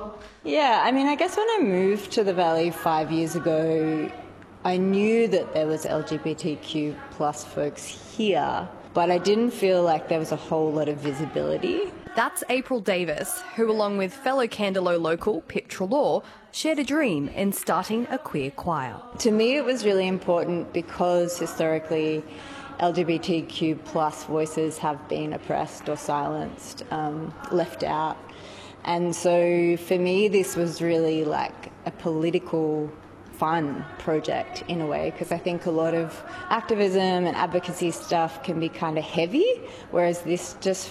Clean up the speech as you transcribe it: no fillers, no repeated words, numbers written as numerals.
Yeah, I mean, I guess when I moved to the Valley 5 years ago, I knew that there was LGBTQ plus folks here, but I didn't feel like there was a whole lot of visibility. That's April Davis, who along with fellow Candelo local Pip Treloar shared a dream in starting a queer choir. To me it was really important because historically LGBTQ plus voices have been oppressed or silenced, left out. And so for me this was really like a political fun project in a way, because I think a lot of activism and advocacy stuff can be kind of heavy, whereas this just